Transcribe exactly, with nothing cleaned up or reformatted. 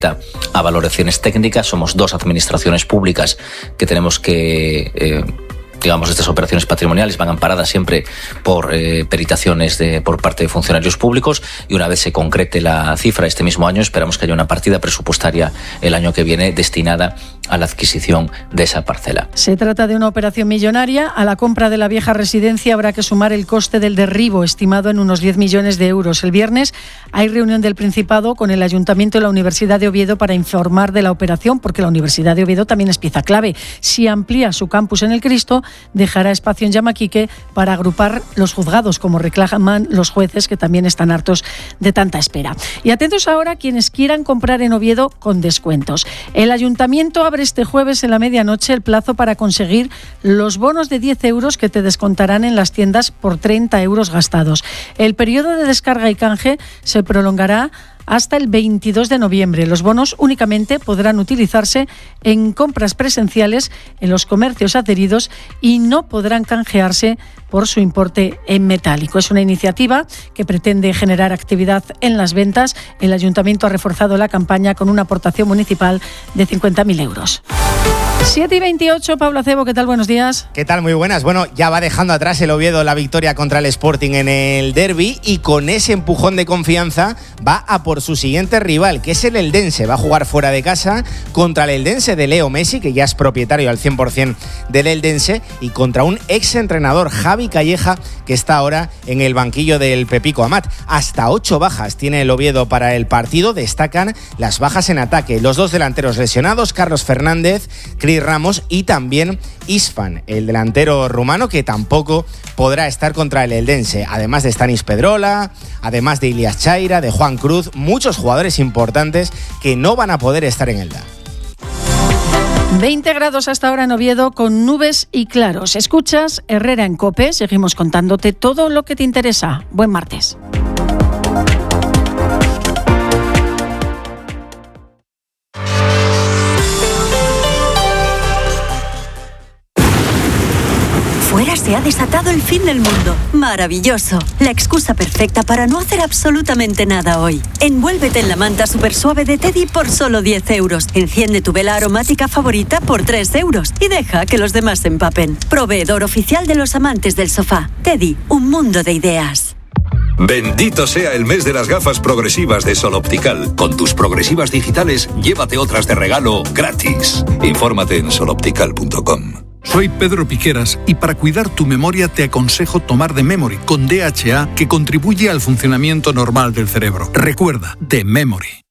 afecta a valoraciones técnicas. Somos dos administraciones públicas que tenemos que... Eh, digamos, estas operaciones patrimoniales van amparadas siempre por eh, peritaciones de, por parte de funcionarios públicos, y una vez se concrete la cifra este mismo año, esperamos que haya una partida presupuestaria el año que viene destinada a la adquisición de esa parcela. Se trata de una operación millonaria. A la compra de la vieja residencia habrá que sumar el coste del derribo, estimado en unos diez millones de euros. El viernes hay reunión del Principado con el Ayuntamiento y la Universidad de Oviedo para informar de la operación, porque la Universidad de Oviedo también es pieza clave. Si amplía su campus en el Cristo, dejará espacio en Llamaquique para agrupar los juzgados, como reclaman los jueces, que también están hartos de tanta espera. Y atentos ahora quienes quieran comprar en Oviedo con descuentos. El Ayuntamiento abre este jueves en la medianoche el plazo para conseguir los bonos de diez euros que te descontarán en las tiendas por treinta euros gastados. El periodo de descarga y canje se prolongará hasta el veintidós de noviembre. Los bonos únicamente podrán utilizarse en compras presenciales en los comercios adheridos y no podrán canjearse por su importe en metálico. Es una iniciativa que pretende generar actividad en las ventas. El Ayuntamiento ha reforzado la campaña con una aportación municipal de cincuenta mil euros. siete y veintiocho, Pablo Acebo, ¿qué tal? Buenos días. ¿Qué tal? Muy buenas. Bueno, ya va dejando atrás el Oviedo la victoria contra el Sporting en el derbi, y con ese empujón de confianza va a por su siguiente rival, que es el Eldense. Va a jugar fuera de casa contra el Eldense de Leo Messi, que ya es propietario al cien por ciento del Eldense, y contra un exentrenador, Javi Calleja, que está ahora en el banquillo del Pepico Amat. Hasta ocho bajas tiene el Oviedo para el partido. Destacan las bajas en ataque. Los dos delanteros lesionados, Carlos Fernández, Cris Ramos, y también Isfan, el delantero rumano, que tampoco podrá estar contra el Eldense. Además de Stanis Pedrola, además de Ilias Chaira, de Juan Cruz, muchos jugadores importantes que no van a poder estar en el D A. veinte grados hasta ahora en Oviedo, con nubes y claros. Escuchas Herrera en COPE. Seguimos contándote todo lo que te interesa. Buen martes. Fuera se ha desatado el fin del mundo. ¡Maravilloso! La excusa perfecta para no hacer absolutamente nada hoy. Envuélvete en la manta super suave de Teddy por solo diez euros. Enciende tu vela aromática favorita por tres euros. Y deja que los demás se empapen. Proveedor oficial de los amantes del sofá. Teddy, un mundo de ideas. Bendito sea el mes de las gafas progresivas de Sol Optical. Con tus progresivas digitales, llévate otras de regalo gratis. Infórmate en sol optical punto com. Soy Pedro Piqueras y para cuidar tu memoria te aconsejo tomar The Memory con D H A, que contribuye al funcionamiento normal del cerebro. Recuerda, The Memory.